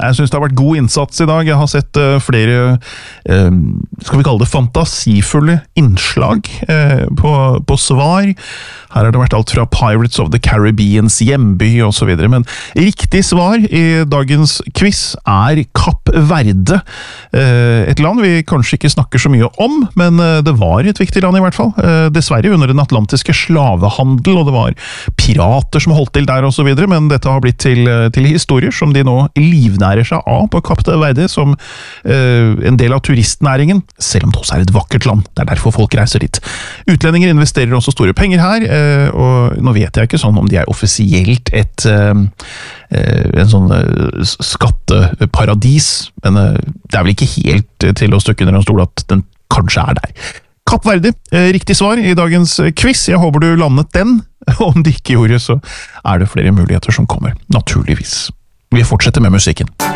Jeg synes det har vært god innsats i dag. Jeg har sett flere, skal vi kalle det fantasifulle innslag på svar. Her har det vært alt fra Pirates of the Caribbeans hjemby og så videre, men riktig svar i dagens quiz er Kapp Verde. Et land vi kanskje ikke snakker så mye om, men det var et viktig land i hvert fall. Dessverre under den atlantiske slavehandel, og det var pirater som holdt til der og så videre, men dette har blitt til historier som de nå livnærer seg av på Kapp Verde som en del av turistnæringen, selv om det også er et vakkert land. Det er derfor folk reiser dit. Utlendinger investerer også store penger her, og nå vet jeg ikke sånn om de er offisielt en sånn skatteparadis, men det er vel ikke helt til å stukke under en stol at den kanskje er der. Kapp Verde, riktig svar i dagens quiz. Jeg håper du landet den. Om de ikke gjorde, så er det flere muligheter som kommer, naturligvis. Vi fortsetter med musikken.